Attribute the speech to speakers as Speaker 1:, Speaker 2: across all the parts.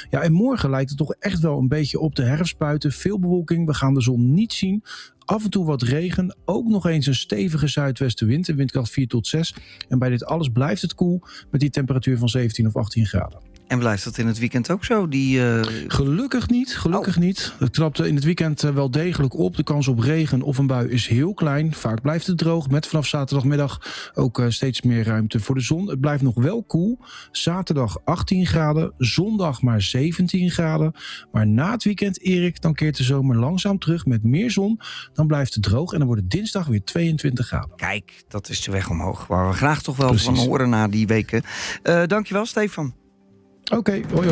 Speaker 1: Ja, en morgen lijkt het toch echt wel een beetje op de herfst buiten. Veel bewolking, we gaan de zon niet zien. Af en toe wat regen, ook nog eens een stevige zuidwestenwind, windkracht 4 tot 6. En bij dit alles blijft het koel met die temperatuur van 17 of 18 graden.
Speaker 2: En blijft dat in het weekend ook zo?
Speaker 1: Gelukkig niet. Het trapt in het weekend wel degelijk op. De kans op regen of een bui is heel klein. Vaak blijft het droog, met vanaf zaterdagmiddag ook steeds meer ruimte voor de zon. Het blijft nog wel koel. Zaterdag 18 graden, zondag maar 17 graden. Maar na het weekend, Erik, dan keert de zomer langzaam terug met meer zon. Dan blijft het droog en dan wordt het dinsdag weer 22 graden.
Speaker 2: Kijk, dat is de weg omhoog, waar we graag toch wel van horen na die weken. Dankjewel, Stefan.
Speaker 1: Oké, hoi.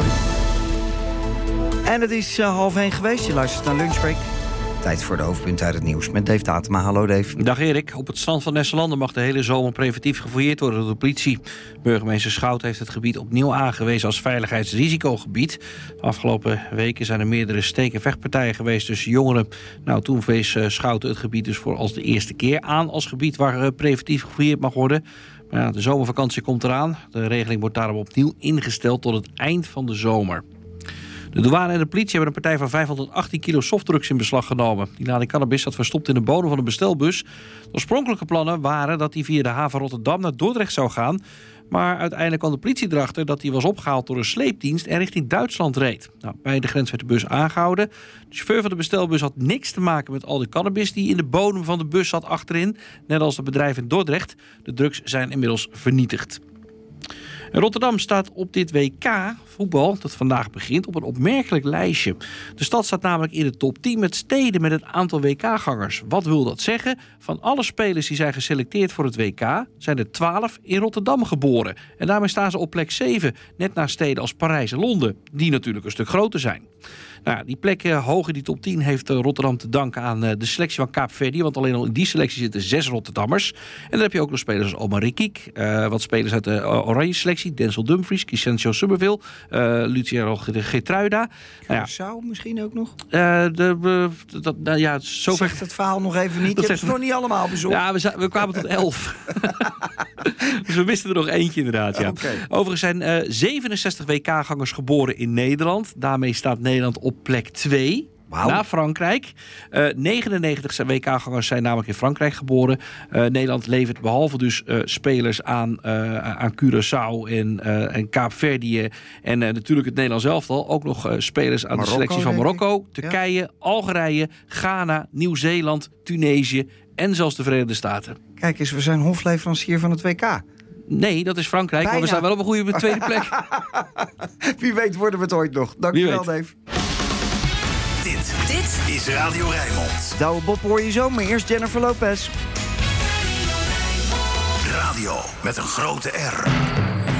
Speaker 2: En het is 12:30 geweest. Je luistert naar Lunchbreak. Tijd voor de hoofdpunten uit het nieuws met Dave Tatema. Hallo Dave.
Speaker 3: Dag Erik. Op het strand van Nesselanden mag de hele zomer preventief gefouilleerd worden door de politie. Burgemeester Schout heeft het gebied opnieuw aangewezen als veiligheidsrisicogebied. De afgelopen weken zijn er meerdere steek- en vechtpartijen geweest tussen jongeren. Toen wees Schout het gebied dus voor als de eerste keer aan als gebied waar preventief gefouilleerd mag worden. Maar ja, de zomervakantie komt eraan. De regeling wordt daarom opnieuw ingesteld tot het eind van de zomer. De douane en de politie hebben een partij van 518 kilo softdrugs in beslag genomen. Die lading cannabis zat verstopt in de bodem van een bestelbus. De oorspronkelijke plannen waren dat die via de haven Rotterdam naar Dordrecht zou gaan. Maar uiteindelijk kwam de politie erachter dat die was opgehaald door een sleepdienst en richting Duitsland reed. Bij de grens werd de bus aangehouden. De chauffeur van de bestelbus had niks te maken met al die cannabis die in de bodem van de bus zat achterin. Net als het bedrijf in Dordrecht. De drugs zijn inmiddels vernietigd. Rotterdam staat op dit WK voetbal, dat vandaag begint, op een opmerkelijk lijstje. De stad staat namelijk in de top 10 met steden met het aantal WK-gangers. Wat wil dat zeggen? Van alle spelers die zijn geselecteerd voor het WK zijn er 12 in Rotterdam geboren. En daarmee staan ze op plek 7, net na steden als Parijs en Londen, die natuurlijk een stuk groter zijn. Die plek hoog in die top 10 heeft Rotterdam te danken aan de selectie van Kaapverdië. Want alleen al in die selectie zitten 6 Rotterdammers. En dan heb je ook nog spelers als Omar Rikic. Wat spelers uit de Oranje selectie. Denzel Dumfries, Crescencio Summerville. Luciano Geertruida.
Speaker 2: Curaçao misschien ook nog?
Speaker 3: Zo
Speaker 2: zegt het verhaal nog even niet. Je hebt het nog niet allemaal bezocht.
Speaker 3: Ja, we kwamen tot 11. Dus we misten er nog eentje inderdaad. Ja.
Speaker 2: Okay.
Speaker 3: Overigens zijn 67 WK-gangers geboren in Nederland. Daarmee staat Nederland op plek 2. Wow. Na Frankrijk. 99 WK-gangers zijn namelijk in Frankrijk geboren. Nederland levert behalve dus spelers aan Curaçao en Kaapverdië en natuurlijk het Nederlands elftal ook nog spelers aan Marokko, de selecties van Marokko, Turkije, Algerije, Ghana, Nieuw-Zeeland, Tunesië en zelfs de Verenigde Staten.
Speaker 2: Kijk eens, we zijn hofleverancier van het WK.
Speaker 3: Nee, dat is Frankrijk, bijna. Maar we staan wel op een goede tweede plek.
Speaker 2: Wie weet worden we het ooit nog. Dankjewel, Dave.
Speaker 4: Dit is Radio Rijnmond.
Speaker 2: Douwe Bob hoor je zo, maar eerst Jennifer Lopez.
Speaker 4: Radio met een grote R.